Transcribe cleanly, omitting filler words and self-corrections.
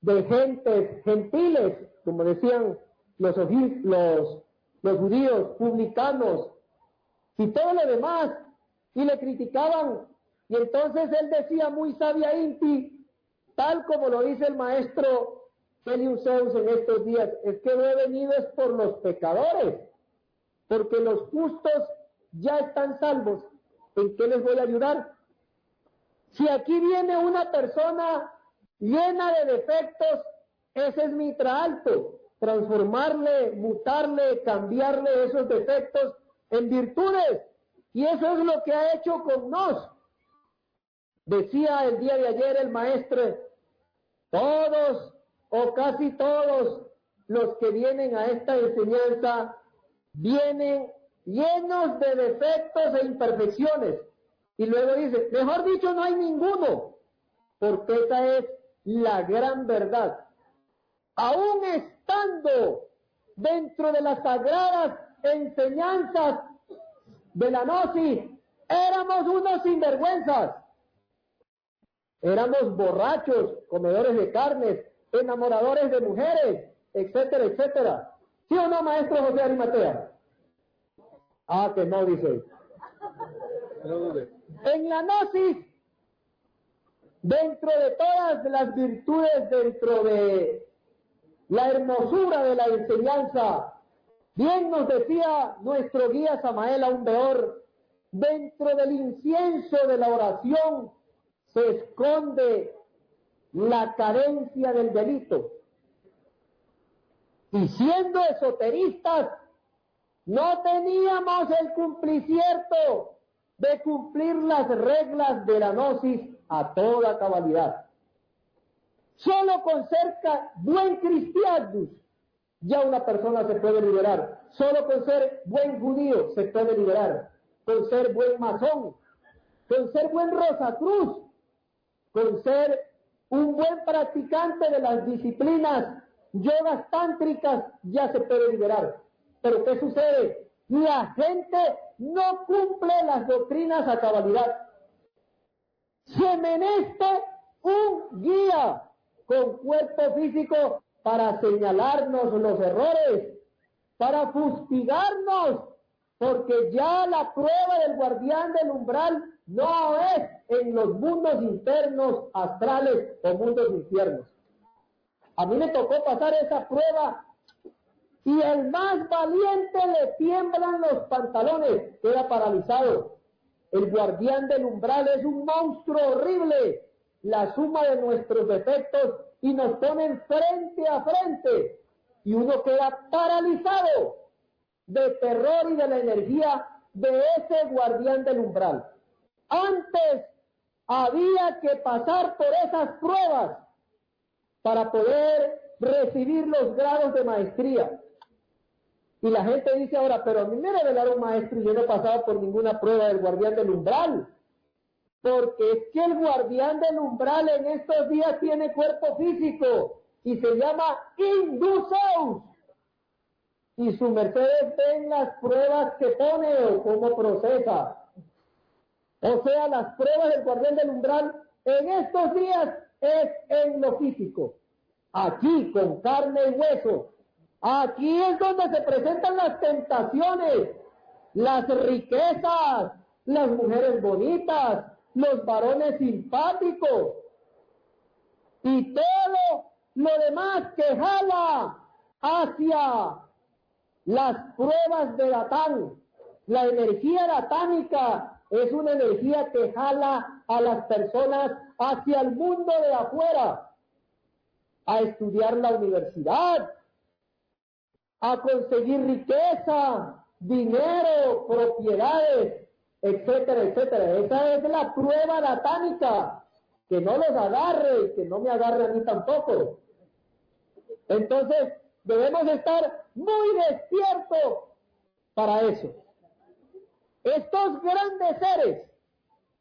de gentes gentiles, como decían los judíos, publicanos y todo lo demás, y le criticaban. Y entonces él decía muy sabiamente, tal como lo dice el maestro Helium Zeus en estos días, es que no he venido es por los pecadores, porque los justos ya están salvos. ¿En qué les voy a ayudar? Si aquí viene una persona llena de defectos, ese es mi traalto, transformarle, mutarle, cambiarle esos defectos en virtudes. Y eso es lo que ha hecho con nos. Decía el día de ayer el maestro, todos o casi todos los que vienen a esta enseñanza vienen llenos de defectos e imperfecciones. Y luego dice, mejor dicho, no hay ninguno, porque esa es la gran verdad. Aún estando dentro de las sagradas enseñanzas de la gnosis, éramos unos sinvergüenzas. Éramos borrachos, comedores de carnes, enamoradores de mujeres, etcétera, etcétera. ¿Sí o no, maestro José Arimatea? Ah, que no, dice. En la gnosis, dentro de todas las virtudes, dentro de la hermosura de la enseñanza, bien nos decía nuestro guía Samael Aumbeor, dentro del incienso de la oración se esconde la carencia del delito. Y siendo esoteristas, no teníamos el cumpliciento de cumplir las reglas de la gnosis a toda cabalidad. Solo con ser buen cristiano ya una persona se puede liberar. Solo con ser buen judío se puede liberar. Con ser buen masón, con ser buen Rosacruz, con ser un buen practicante de las disciplinas yogas tántricas ya se puede liberar. Pero ¿qué sucede? La gente no cumple las doctrinas a cabalidad. Se menester un guía con cuerpo físico para señalarnos los errores, para fustigarnos, porque ya la prueba del guardián del umbral no es en los mundos internos, astrales o mundos infiernos. A mí me tocó pasar esa prueba y el más valiente le tiemblan los pantalones, queda paralizado. El guardián del umbral es un monstruo horrible, la suma de nuestros defectos, y nos ponen frente a frente y uno queda paralizado de terror y de la energía de ese guardián del umbral. Antes había que pasar por esas pruebas para poder recibir los grados de maestría. Y la gente dice ahora, pero a mí me revelaron un maestro y yo no he pasado por ninguna prueba del guardián del umbral. Porque es que el guardián del umbral en estos días tiene cuerpo físico y se llama Induceus. Y su mercedes ven las pruebas que pone o cómo procesa. O sea, las pruebas del guardián del umbral en estos días es en lo físico. Aquí, con carne y hueso. Aquí es donde se presentan las tentaciones, las riquezas, las mujeres bonitas, los varones simpáticos y todo lo demás que jala hacia las pruebas de Datán. La energía datánica es una energía que jala a las personas hacia el mundo de afuera, a estudiar la universidad, a conseguir riqueza, dinero, propiedades, etcétera, etcétera. Esa es la prueba datánica, que no los agarre y que no me agarre a mí tampoco. Entonces, debemos estar muy despiertos para eso. Estos grandes seres